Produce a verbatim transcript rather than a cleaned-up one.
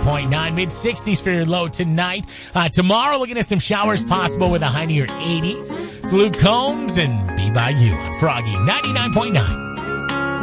point nine. mid sixties for your low tonight. Uh, tomorrow, looking at some showers possible with a high near eighty. It's Luke Combs and Be By You on Froggy ninety-nine point nine.